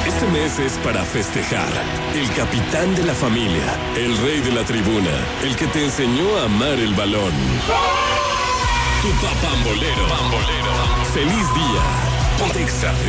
Este mes es para festejar. El capitán de la familia, el rey de la tribuna, el que te enseñó a amar el balón. Tu papambolero. ¡Feliz día! Ponte Exa